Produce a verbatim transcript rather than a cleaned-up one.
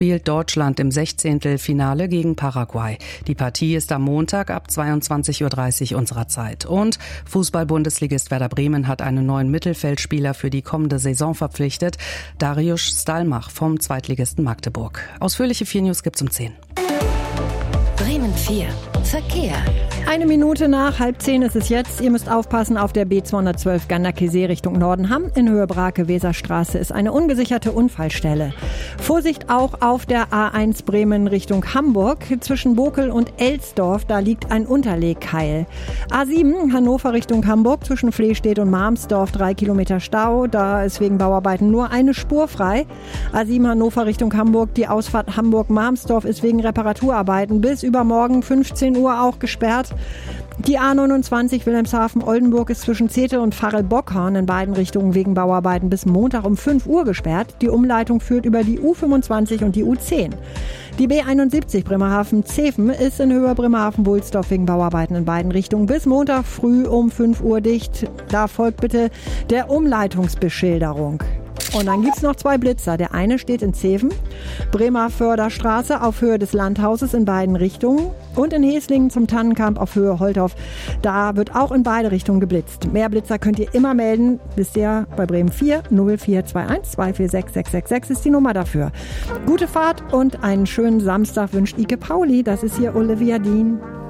Spielt Deutschland im Sechzehntelfinale gegen Paraguay. Die Partie ist am Montag ab zweiundzwanzig Uhr dreißig unserer Zeit. Und Fußball-Bundesligist Werder Bremen hat einen neuen Mittelfeldspieler für die kommende Saison verpflichtet. Dariusz Stalmach vom Zweitligisten Magdeburg. Ausführliche vier News gibt's um zehn. Bremen vier. Verkehr. Eine Minute nach halb zehn ist es jetzt. Ihr müsst aufpassen auf der B zweihundertzwölf Ganderkesee Richtung Nordenham. In Höhe Brake-Weserstraße ist eine ungesicherte Unfallstelle. Vorsicht auch auf der A eins Bremen Richtung Hamburg. Zwischen Bokel und Elsdorf, da liegt ein Unterlegkeil. A sieben Hannover Richtung Hamburg. Zwischen Flehstedt und Marmsdorf drei Kilometer Stau. Da ist wegen Bauarbeiten nur eine Spur frei. A sieben Hannover Richtung Hamburg. Die Ausfahrt Hamburg-Marmsdorf ist wegen Reparaturarbeiten bis übermorgen fünfzehn Uhr auch gesperrt. Die A neunundzwanzig Wilhelmshaven-Oldenburg ist zwischen Zetel und Pfarrel-Bockhorn in beiden Richtungen wegen Bauarbeiten bis Montag um fünf Uhr gesperrt. Die Umleitung führt über die U fünfundzwanzig und die U zehn. Die B einundsiebzig Bremerhaven-Zeven ist in Höhe Bremerhaven-Wulsdorf wegen Bauarbeiten in beiden Richtungen bis Montag früh um fünf Uhr dicht. Da folgt bitte der Umleitungsbeschilderung. Und dann gibt's noch zwei Blitzer. Der eine steht in Zeven, Bremer Förderstraße auf Höhe des Landhauses in beiden Richtungen und in Heslingen zum Tannenkamp auf Höhe Holthof. Da wird auch in beide Richtungen geblitzt. Mehr Blitzer könnt ihr immer melden. Wisst ihr, bei Bremen vier null vier zwei eins zwei vier sechs sechs sechs sechs ist die Nummer dafür. Gute Fahrt und einen schönen Samstag wünscht Ike Pauli. Das ist hier Olivia Dean.